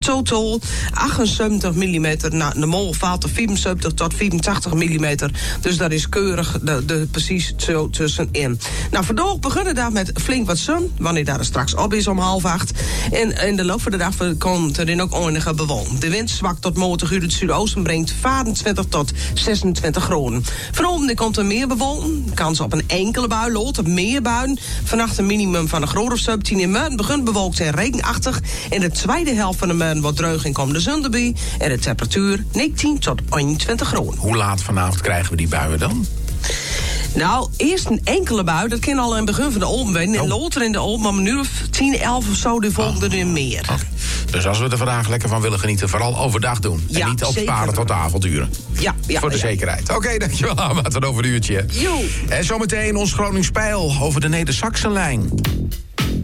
totaal 78 mm. Nou, normaal valt er 75 tot 85 mm. Dus dat is keurig precies zo tussenin. Nou, vandaag beginnen daar met flink wat zon, wanneer daar straks op is om 7:30. En in de loop van de dag komt er dan ook enige bewolking. De wind zwakt tot matig uit het zuidoosten, brengt 24 tot 26 graden. Vanavond komt er meer bewolking. Kans op een enkele bui, later meer buien. Vannacht een minimum van een graad of 17. In maand begint bewolkt en regenachtig. In de tweede helft van de maand wordt dreug en komt de zon erbij. En de temperatuur 19 tot 21 graden. Hoe laat vanavond krijgen we die buien dan? Nou, eerst een enkele bui. Dat kan al in het begin van de open zijn. En later in de open, maar nu 10, 11 of zo, die volgende er meer. Okay. Dus als we er vandaag lekker van willen genieten, vooral overdag doen. Ja, en niet opsparen tot de avonduren. Ja, voor de zekerheid. Oké, dankjewel. Wat een over een uurtje. Jo. En zometeen ons Gronings Pijl over de Neder-Saxenlijn.